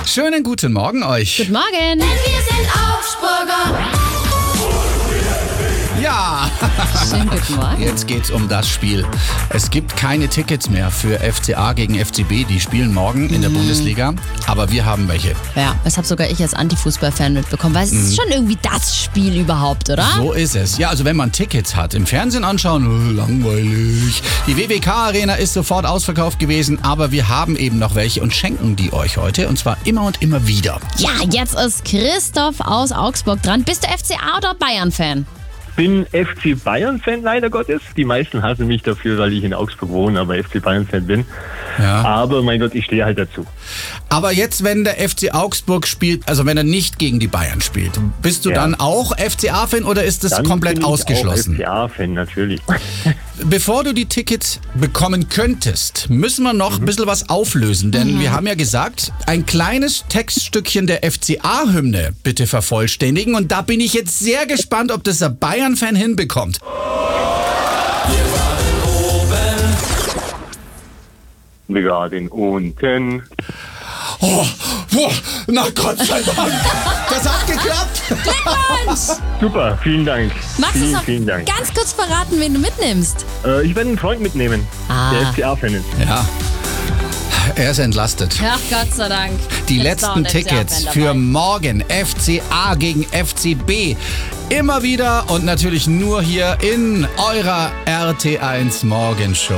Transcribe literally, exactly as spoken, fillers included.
Schönen guten Morgen euch. Guten Morgen. Denn wir sind Augsburger. Ja, Schönen guten Morgen. jetzt geht's um das Spiel. Es gibt keine Tickets mehr für F C A gegen F C B. Die spielen morgen in der Bundesliga. Aber wir haben welche. Ja, das habe sogar ich als Anti-Fußball-Fan mitbekommen, weil es ist schon irgendwie das Spiel überhaupt, oder? So ist es. Ja, also wenn man Tickets hat, im Fernsehen anschauen, oh, langweilig. Die W W K-Arena ist sofort ausverkauft gewesen, aber wir haben eben noch welche und schenken die euch heute. Und zwar immer und immer wieder. Ja, jetzt ist Christoph aus Augsburg dran. Bist du F C A oder Bayern-Fan? Bin F C Bayern-Fan, leider Gottes. Die meisten hassen mich dafür, weil ich in Augsburg wohne, aber F C Bayern-Fan bin. Ja. Aber mein Gott, ich stehe halt dazu. Aber jetzt, wenn der F C Augsburg spielt, also wenn er nicht gegen die Bayern spielt, bist du Ja. dann auch F C A-Fan oder ist das Dann komplett bin ich ausgeschlossen? auch F C A-Fan, natürlich. Bevor du die Tickets bekommen könntest, müssen wir noch ein bisschen was auflösen. Denn wir haben ja gesagt, ein kleines Textstückchen der F C A-Hymne bitte vervollständigen. Und da bin ich jetzt sehr gespannt, ob das der Bayern-Fan hinbekommt. Wir waren unten. Oh, oh, na Gott sei Dank. Das hat geklappt. Glückwunsch! Super, vielen Dank. Magst du vielen, noch vielen Dank. ganz kurz verraten, wen du mitnimmst? Äh, ich werde einen Freund mitnehmen, Ah. der F C A-Fan ist. Ja, er ist entlastet. Ja, Gott sei Dank. Die Ist letzten doch ein Tickets F C A-Fan für dabei. morgen F C A gegen F C B. Immer wieder und natürlich nur hier in eurer R T eins Morgenshow.